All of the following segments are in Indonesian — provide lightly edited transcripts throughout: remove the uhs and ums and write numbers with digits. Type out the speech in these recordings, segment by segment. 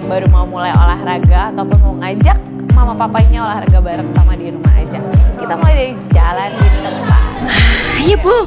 baru mau mulai olahraga ataupun mau ngajak mama papanya olahraga bareng sama di rumah aja. Kita mulai dari jalan di tempat. Iya Bu.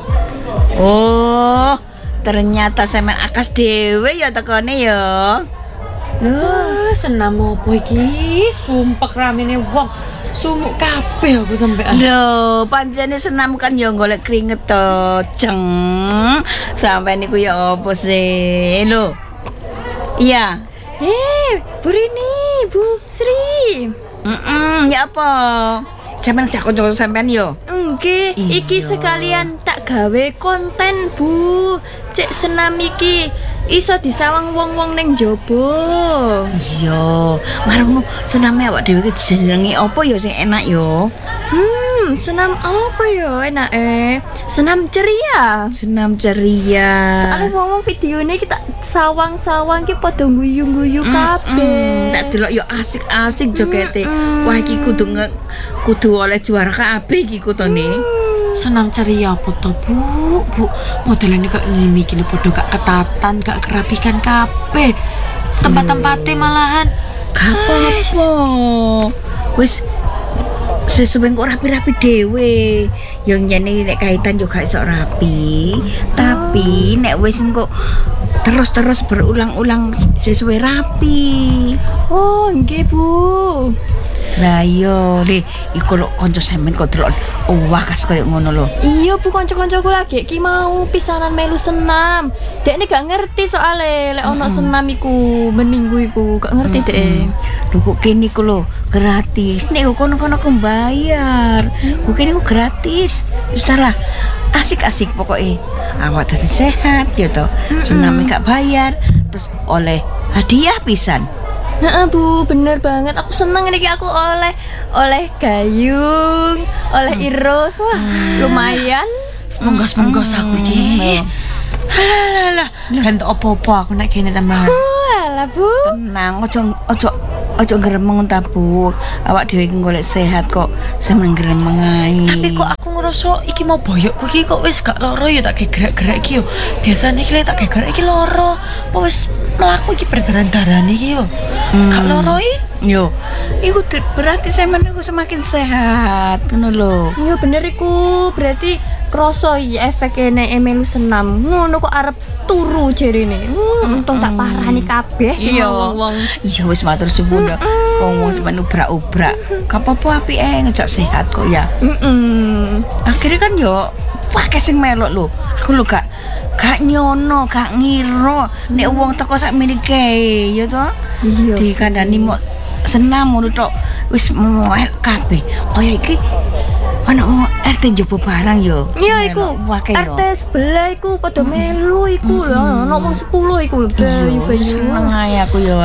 Oh, ternyata semen akas dewe ya tekone ya. Loh, senam opo iki? Sumpek ramene wong. Sumuk kabeh aku sampean. Loh, pancene senam kan ya golek keringet to, Ceng. Sampai niku ya opo sih? Loh. Iya. Bu Rini, Bu Sri. Ya apa? Sampeyan jak kanca sampean yo. Nggih, iki sekalian tak gawe konten, Bu. Cek senam iki iso disawang wong-wong ning jaba. Iya, marang sename awak dhewe iki dijenengi apa ya sing enak yo? Senam apa ya enake? Senam ceria. Senam ceria. Soale wong-wong videone kita sawang-sawang ki padha guyu-guyu kabeh. Tak delok yo asik-asik jogete. Wah iki kudu oleh juara kabeh iki kutone. Senam ceria apa to, Bu? Bu, modelane kok ngene iki lho padha gak ketatan, gak kerapikan kabeh. Tempat-tempate malahan Gak apa-apa. Wis sesuai kok rapi-rapi dewe. Yang jane nek kaitan yo gak iso rapi. Tapi nek wis kok terus berulang-ulang sesuai rapi. Oh, nggih, Bu. Lah yo le iku lho kanca sampean kok delok wah kas koyo ngono lho. Iya Bu, kanca-kancaku lagi ki mau pisanan melu senam. Dekne gak ngerti soale lek ono senam iku minggu iku gak ngerti dek. Lho kok kene iku lho gratis. Nek kono-kono aku bayar. Kok kene iku gratis. Wis lah. Asik-asik pokoknya. Awak dadi sehat ya to. Senam gak bayar terus oleh hadiah pisan. Heeh Bu, bener banget. Aku seneng iki aku oleh gayung, oleh iros. Wah, lumayan. semoga aku iki. Halah, ganti opo-opo aku nek kene tambahan. Alah Bu. Tenang, ojo gremeng ta Bu. Awak dhewe iki golek sehat kok sampeyan gremeng ae. Tapi kok aku ngerasa iki mau boyokku iki kok wis gak loro ya tak gerak-gerak iki yo. Biasane iki lek tak gerak iki loro. Apa wis mlaku iki peredaran darane iki yo. Gak loro Yo, iku berarti sampeyan iku semakin sehat, ngono lho. Iya bener iku, berarti kroso iki efeke nek melu senam. Ngono kok arep turu jarine. Untung tak parani kabeh ki wong-wong. Iya wis matur suwun lho. Wong-wong sampeyan ubrak-ubrak. Gak apa-apa apike ngejak sehat kok ya. Akhirnya kan yo pakai sing melok lho. Aku lho gak nyono, gak ngira nek wong teko sak minike ya to. Iya. Dikandani mau senam ngono tok wis mual kabeh. Kaya iki ana wong RT njobo barang yo. Iya iku. RT sebelah iku padha melu iku lho. Ana wong 10 iku lho. Bayu-bayu. Seneng ae aku yo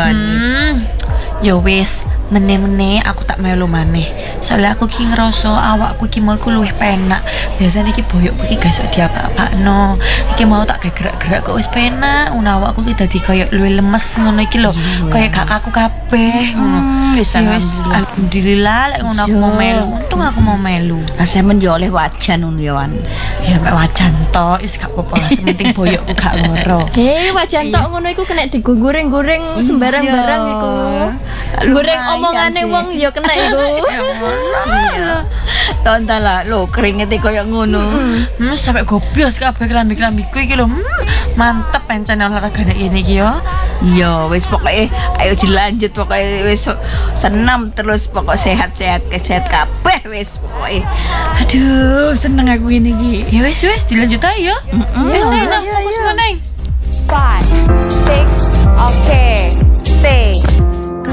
Ya wis, meneh-meneh aku tak melu maneh. Soalnya aku ki ngerasa awakku ki mau iku luwih penak. Biasane iki boyokku ki gak iso diapa-apakno. Iki mau tak gerak-gerak kok wis penak. Awakku ki dadi koyo luwih lemes ngono iki lho. Kayak gak kaku kabeh ngono. Wis alhamdulillah lek ngono aku mau melu. Untung aku mau melu. Lah sampean yo oleh wajan ngono ya Wan. Ya mek wajan tok wis gak apa-apa lah, penting boyokku gak loro. Wajan tok ngono iku kena digoreng-goreng sembarang barang iku. Goreng omongane wong ya kena iku. Iya. Tonton lah lho keringete koyo ngono. Sampai gobios kabeh kelambi-kelambiku iki lho. Mantep pancen olahraga nek ngene iki yo. Iya, wis pokoke ayo dilanjut pokoke wis senam terus pokok sehat-sehat kabeh wis pokoke. Aduh, seneng aku ngene iki. Ya wis dilanjut ae ya. Wis enak fokus meneh. 5, 6, oke.